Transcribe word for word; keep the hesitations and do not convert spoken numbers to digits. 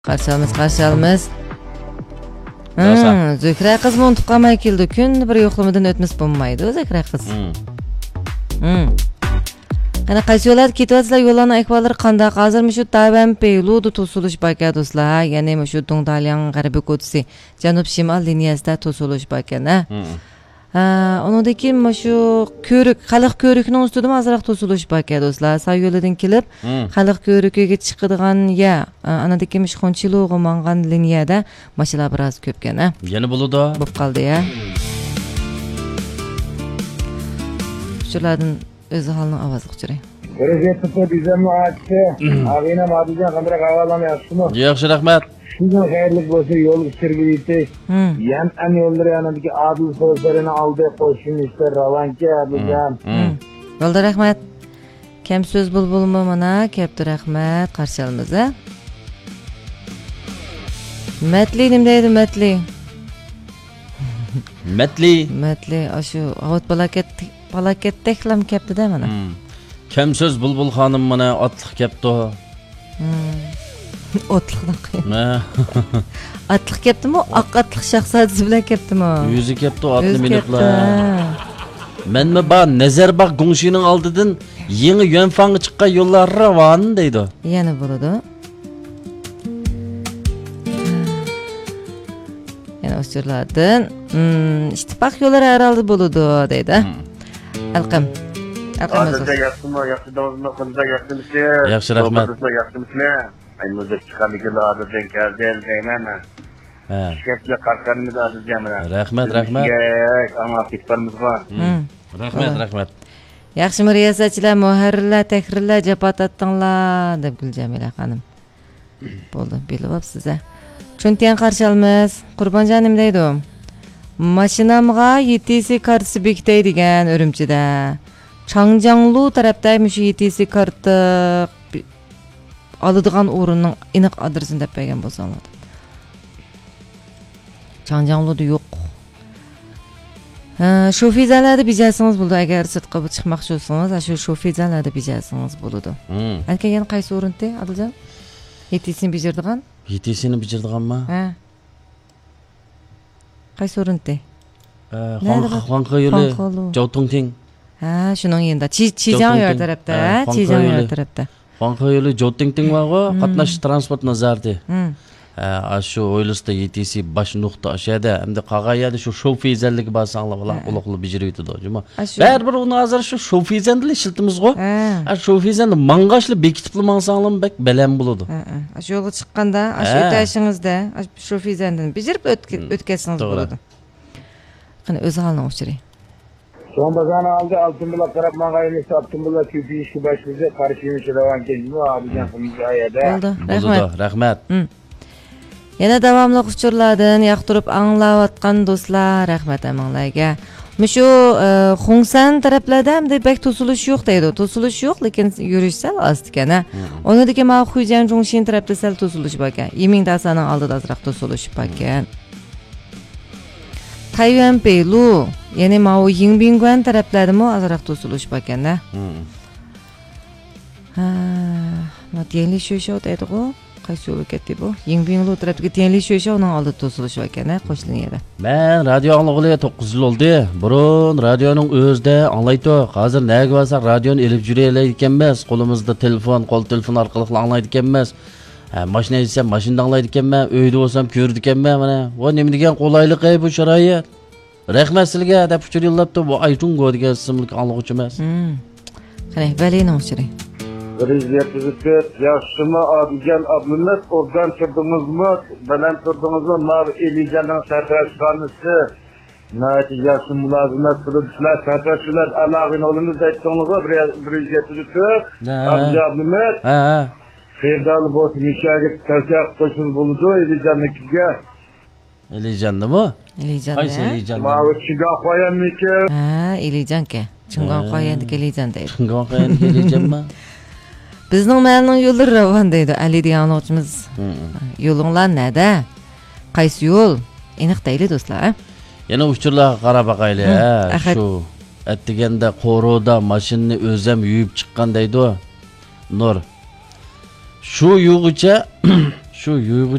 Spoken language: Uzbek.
Qarşalımız, qarşalımız. Hmm, Zökra kız mı unutup kalmay keldi. Kun bir yo'qlamadan o'tmis bo'lmaydi, Zökra kız. Hmm. Qana qaysi yo'llar ketyapsizlar, yo'llarning ahvollari qanday? Hozir shu Tayvan Peyludu to'silish baka do'stlar, ya'ni shu Dongdalian g'arbiy ko'chisi janub shimol liniyasida to'silish bakana. Ha, ondan keyin shu ko'rik, xalq ko'rikning ustida azroq to'silish baka do'stlar. Sağ yo'ldan kelib, xalq ko'rikiga chiqadigan ya, anada keyin Xonchilo'ga mangan liniyada mashinalar biroz ko'pkana. Yana bo'ladi. Bo'lib qoldi ya. Shulardan o'zi halini ovozi chiqaring. Prezidentning bizamni aytdi. Ag'ina madigan qanday havolan yaxshimi? Yaxshi, rahmat. Shunday xayrlik bo'lsa yo'l sergilite. Yan an yo'llar yanadagi adil so'zlarini oldi qo'shimcha ravanki abigan. Bo'ldi, rahmat. Kim so'z bulbulmi mana? Kepti, rahmat. Qarşalımız ha. Matli nima deydi, Matli? Matli. Matli, shu avot balaket palaketdeklam kepti-da mana. Kim so'z bulbul xonim mana otliq kepti. Otliqdan qo'y. Otliq keptimi? Oq otliq shahzodasi bilan keptimi? Yuzi kepti, otli minutlar. Menmi ba Nazarbaq Gongshining oldidan yangi Yuanfangga chiqqan yo'llar ravon deydi. Yana bo'ladi. Yana o'stirlardan, ittifoq yo'llari araldi bo'ladi deydi. Alqam. Alqam. Yaxshimi, yaxshi davomli qilsa yaxshimisiz? Yaxshi, rahmat. Yaxshimisizlar? Aynıda çıkanlıklarda denk geldi deyman. Ha. Şirketle kartlarımız aziz jamına. Rahmat, rahmat. Ama fikirimiz var. Rahmat, rahmat. Yaxshimi riyosatchilar, muharrirlar, tahrirlar jabot atdinglar deb Guljamila xonim. Bo'ldi, bilib siz-a. Cho'ntiyan qarşalımız. Qurbonjon nima deydi? Mashinamga Y T C kartasi bekitay degan Urumchida. Changjianglu tarafda shu Y T C kartı aladigan o'rinning aniq adresini deb bergan bo'lsanlar. Changjiangluda yo'q. Ha, shu fizalarda bijasingiz bo'ldi. Agar sidqa chiqmoqchi bo'lsangiz, shu shu fizalarda bijasingiz bo'ladi. Aka yana qaysi o'rinda, Adiljon? Y T C'ni bijirdigan? Y T C'ni bijirdiganmi? Ha. Qaysi o'rinda? Xonqa yo'li, Jotongting. Ha, shuning endi Chijang yo'l tarafda, Chijang yo'l tarafda. Xonqa yo'li Jotongting va qatnash transport nazorati. Ha, shu o'ylisda Y T C bosh nuqta ashada, endi qag'ayada shu shofizanlik basanglar bilan uloqli bijiriydi juma. Baribir uni hozir shu shofizanlik ishiltimiz-ku. Ha, shofizanni mang'ashli bekitibli mangsanglar bak balam bo'ladi. Ha, shu yo'lga chiqqanda, shu o'tashingizda shofizandan bijirib o'tkazsangiz bo'ladi. Qani o'zi halini o'chiring. Son bazan aldı altın bula qarab mangayını saptın bula köpü işki başlıca karşıymış ravan kelimi abijan hizayada. Bo'ldi, rahmat. Rahmat. Yana davomli uchurlardan yoqtirib anglayotgan do'stlar, rahmat amanglarga. Shu Xongsan taraflarda ham debak to'silish yo'q deydi. To'silish yo'q, lekin yurish sal ost ekan. Onadagi ma Xujian Zhongshin tarafda sal to'silish bor ekan. Yiming dasaning oldida azroq to'silish bor ekan. Tayvan Peylu, ya'ni Mao Yingbingguan taraflarida azroq to'silish bor ekan-da. Ha, ma tengli sho'sha o'taydi-ku. Qaysi yo'l ketdi bu? Yingbinglu tarafga tengli sho'sha uning oldida to'silish bor ekan-da, qo'shliniyada. Men radio anglag'iliga to'qqiz yil oldi. Burun radioning o'zida anglaydi. Hozir nega bo'lsa radioni elib yuraylik ekanmiz. Qo'limizda telefon, qo'l telefon orqali anglaydi ekanmiz. Mashina etsam mashinada anglaydi ekanman, uyda bo'lsam ko'rdi ekanman mana. Va nima degan qulaylik bu sharoit. Rahmat sizga deb uchur yo'llabdi. Bu Aytungo degan ismli anglag'uvchi emas. Qani, balini o'chiring. Prezidentimizni yaxshimi Abijan Abdullayev organ chirdingizmi? Bilan turdingizmi? Mar Elijanning sarfashganisi. Natijasi mulozimat qilib sizlar sarfashlar alog'ini olimiz aytdingizmi? Prezidentimizni Abijan Abdullayev. Ha, ha. Ferdal bo't mishaga tasaq qo'shil bo'ldi Elijannikiga. Elijannimi? Elijan. Qaysi Elijan? Ma'lum chiga qo'yamiki? Ha, Elijanka. Chungon qo'yandiki Elijan deydi. Chungon qo'yandiki Elijanmi? Bizning ma'lum yo'llar ravon deydi. Ali degan o'qchimiz. Yo'linglar nada? Qaysi yo'l? Aniq deyli do'stlar. Yana uchurlarga qarab baqayli, ha. Shu atdiganda qo'roda mashinani o'zim yuyib chiqqan deydi. Nur. Shu yo'g'icha shu